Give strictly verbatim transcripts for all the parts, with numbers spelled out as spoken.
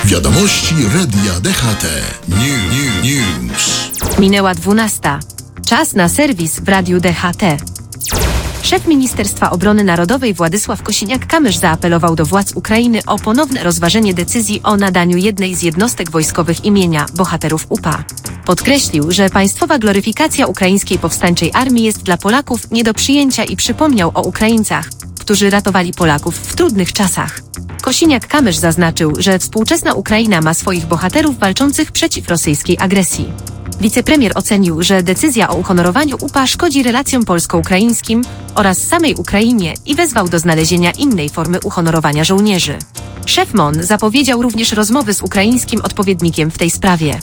Wiadomości Radia D H T. New, new, news. Minęła dwunasta. Czas na serwis w Radiu D H T. Szef Ministerstwa Obrony Narodowej Władysław Kosiniak-Kamysz zaapelował do władz Ukrainy o ponowne rozważenie decyzji o nadaniu jednej z jednostek wojskowych imienia bohaterów U P A. Podkreślił, że państwowa gloryfikacja ukraińskiej powstańczej armii jest dla Polaków nie do przyjęcia i przypomniał o Ukraińcach, którzy ratowali Polaków w trudnych czasach. Kosiniak-Kamysz zaznaczył, że współczesna Ukraina ma swoich bohaterów walczących przeciw rosyjskiej agresji. Wicepremier ocenił, że decyzja o uhonorowaniu U P A szkodzi relacjom polsko-ukraińskim oraz samej Ukrainie i wezwał do znalezienia innej formy uhonorowania żołnierzy. Szef M O N zapowiedział również rozmowy z ukraińskim odpowiednikiem w tej sprawie.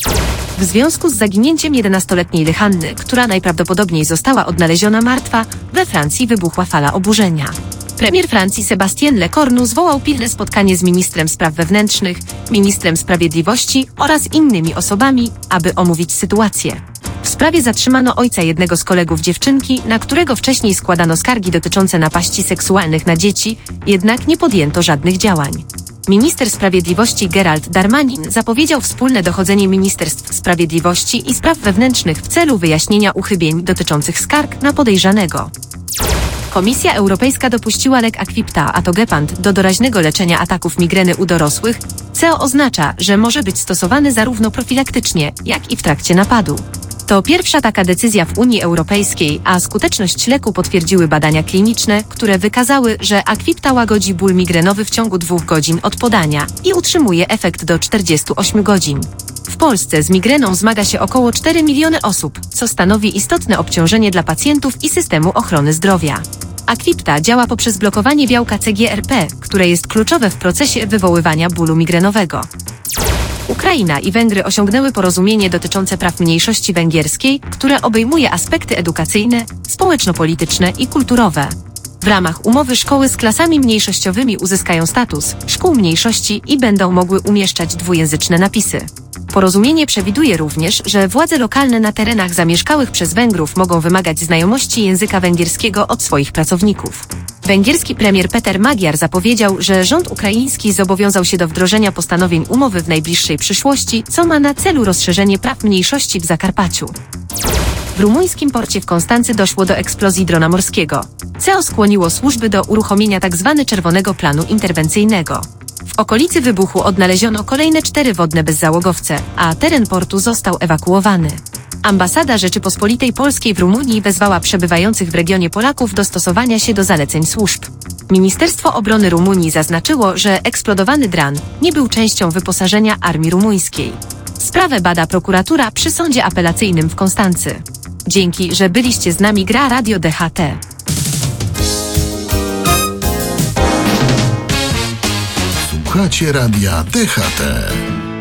W związku z zaginięciem jedenastoletniej Lyhanny, która najprawdopodobniej została odnaleziona martwa, we Francji wybuchła fala oburzenia. Premier Francji Sébastien Lecornu zwołał pilne spotkanie z ministrem spraw wewnętrznych, ministrem sprawiedliwości oraz innymi osobami, aby omówić sytuację. W sprawie zatrzymano ojca jednego z kolegów dziewczynki, na którego wcześniej składano skargi dotyczące napaści seksualnych na dzieci, jednak nie podjęto żadnych działań. Minister Sprawiedliwości Gérald Darmanin zapowiedział wspólne dochodzenie Ministerstw Sprawiedliwości i Spraw Wewnętrznych w celu wyjaśnienia uchybień dotyczących skarg na podejrzanego. Komisja Europejska dopuściła lek Aquipta Atogepant do doraźnego leczenia ataków migreny u dorosłych, co oznacza, że może być stosowany zarówno profilaktycznie, jak i w trakcie napadu. To pierwsza taka decyzja w Unii Europejskiej, a skuteczność leku potwierdziły badania kliniczne, które wykazały, że Aquipta łagodzi ból migrenowy w ciągu dwóch godzin od podania i utrzymuje efekt do czterdziestu ośmiu godzin. W Polsce z migreną zmaga się około cztery miliony osób, co stanowi istotne obciążenie dla pacjentów i systemu ochrony zdrowia. Aquipta działa poprzez blokowanie białka C G R P, które jest kluczowe w procesie wywoływania bólu migrenowego. Ukraina i Węgry osiągnęły porozumienie dotyczące praw mniejszości węgierskiej, które obejmuje aspekty edukacyjne, społeczno-polityczne i kulturowe. W ramach umowy szkoły z klasami mniejszościowymi uzyskają status szkół mniejszości i będą mogły umieszczać dwujęzyczne napisy. Porozumienie przewiduje również, że władze lokalne na terenach zamieszkałych przez Węgrów mogą wymagać znajomości języka węgierskiego od swoich pracowników. Węgierski premier Peter Magyar zapowiedział, że rząd ukraiński zobowiązał się do wdrożenia postanowień umowy w najbliższej przyszłości, co ma na celu rozszerzenie praw mniejszości w Zakarpaciu. W rumuńskim porcie w Konstancy doszło do eksplozji drona morskiego, co skłoniło służby do uruchomienia tzw. czerwonego planu interwencyjnego. W okolicy wybuchu odnaleziono kolejne cztery wodne bezzałogowce, a teren portu został ewakuowany. Ambasada Rzeczypospolitej Polskiej w Rumunii wezwała przebywających w regionie Polaków do stosowania się do zaleceń służb. Ministerstwo Obrony Rumunii zaznaczyło, że eksplodowany dron nie był częścią wyposażenia armii rumuńskiej. Sprawę bada prokuratura przy sądzie apelacyjnym w Konstancy. Dzięki, że byliście z nami. Gra Radio D H T. Słuchacie Radia D H T.